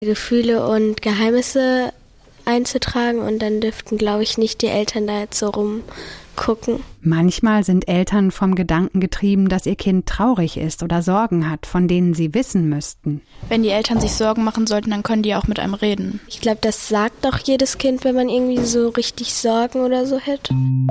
Gefühle und Geheimnisse einzutragen und dann dürften, glaube ich, nicht die Eltern da jetzt so rumgucken. Manchmal sind Eltern vom Gedanken getrieben, dass ihr Kind traurig ist oder Sorgen hat, von denen sie wissen müssten. Wenn die Eltern sich Sorgen machen sollten, dann können die auch mit einem reden. Ich glaube, das sagt doch jedes Kind, wenn man irgendwie so richtig Sorgen oder so hat.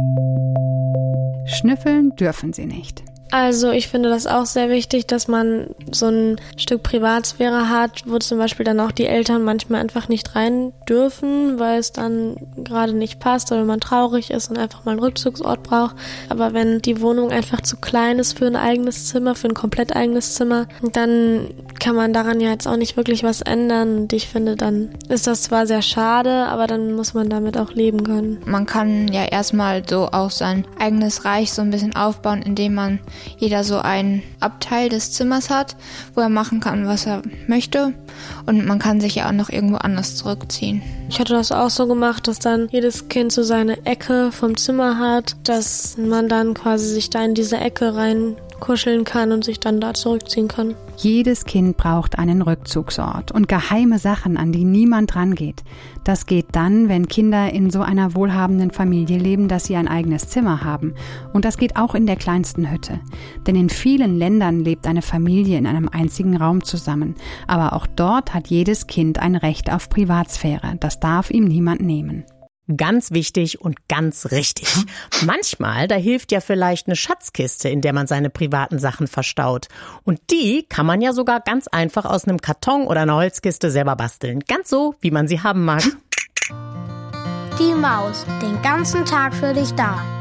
Schnüffeln dürfen sie nicht. Also ich finde das auch sehr wichtig, dass man so ein Stück Privatsphäre hat, wo zum Beispiel dann auch die Eltern manchmal einfach nicht rein dürfen, weil es dann gerade nicht passt oder man traurig ist und einfach mal einen Rückzugsort braucht. Aber wenn die Wohnung einfach zu klein ist für ein eigenes Zimmer, für ein komplett eigenes Zimmer, dann kann man daran ja jetzt auch nicht wirklich was ändern. Und ich finde, dann ist das zwar sehr schade, aber dann muss man damit auch leben können. Man kann ja erstmal so auch sein eigenes Reich so ein bisschen aufbauen, indem man jeder so einen Abteil des Zimmers hat, wo er machen kann, was er möchte. Und man kann sich ja auch noch irgendwo anders zurückziehen. Ich hatte das auch so gemacht, dass dann jedes Kind so seine Ecke vom Zimmer hat, dass man dann quasi sich da in diese Ecke reinkuscheln kann und sich dann da zurückziehen kann. Jedes Kind braucht einen Rückzugsort und geheime Sachen, an die niemand rangeht. Das geht dann, wenn Kinder in so einer wohlhabenden Familie leben, dass sie ein eigenes Zimmer haben. Und das geht auch in der kleinsten Hütte. Denn in vielen Ländern lebt eine Familie in einem einzigen Raum zusammen. Aber auch dort hat jedes Kind ein Recht auf Privatsphäre. Das darf ihm niemand nehmen. Ganz wichtig und ganz richtig. Manchmal, da hilft ja vielleicht eine Schatzkiste, in der man seine privaten Sachen verstaut. Und die kann man ja sogar ganz einfach aus einem Karton oder einer Holzkiste selber basteln. Ganz so, wie man sie haben mag. Die Maus, den ganzen Tag für dich da.